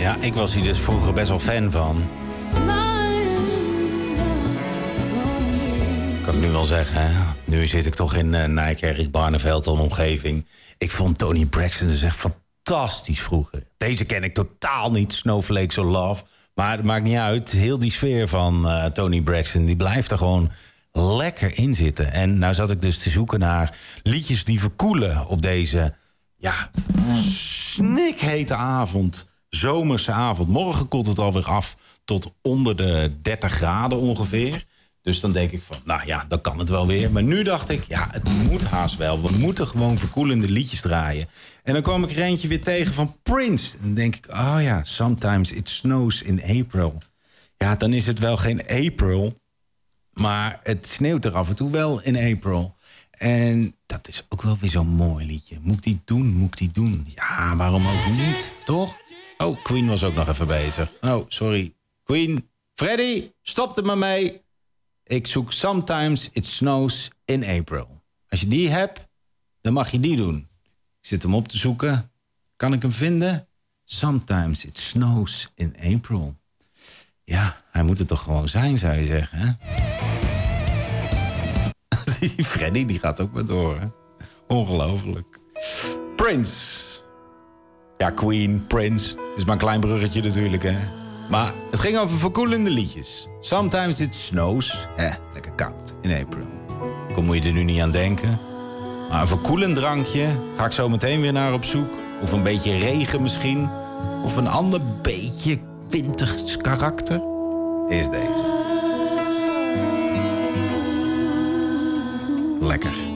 Ja, ik was hier dus vroeger best wel fan van. Kan ik nu wel zeggen, hè? Nu zit ik toch in Nijkerk, Barneveld, een omgeving. Ik vond Toni Braxton dus echt fantastisch vroeger. Deze ken ik totaal niet, Snowflakes of Love. Maar het maakt niet uit. Heel die sfeer van Toni Braxton, die blijft er gewoon lekker in zitten. En nou zat ik dus te zoeken naar liedjes die verkoelen op deze, ja, snikhete avond. Zomerse avond. Morgen koelt het alweer af tot onder de 30 graden ongeveer. Dus dan denk ik van, nou ja, dan kan het wel weer. Maar nu dacht ik, ja, het moet haast wel. We moeten gewoon verkoelende liedjes draaien. En dan kwam ik er eentje weer tegen van Prince. En dan denk ik, oh ja, sometimes it snows in April. Ja, dan is het wel geen April. Maar het sneeuwt er af en toe wel in April. En dat is ook wel weer zo'n mooi liedje. Moet ik die doen? Moet ik die doen? Ja, waarom ook niet? Toch? Oh, Queen was ook nog even bezig. Oh, sorry. Queen, Freddy, stop er maar mee. Ik zoek Sometimes It Snows in April. Als je die hebt, dan mag je die doen. Ik zit hem op te zoeken. Kan ik hem vinden? Sometimes It Snows in April. Ja, hij moet het toch gewoon zijn, zou je zeggen, hè? Die Freddy, die gaat ook maar door, hè? Ongelooflijk. Prince. Ja, Queen, Prince. Het is maar een klein bruggetje natuurlijk, hè? Maar het ging over verkoelende liedjes. Sometimes it snows. Lekker koud in April. Kom, moet je er nu niet aan denken. Maar een verkoelend drankje ga ik zo meteen weer naar op zoek. Of een beetje regen misschien. Of een ander beetje winters karakter. Is deze. Lekker.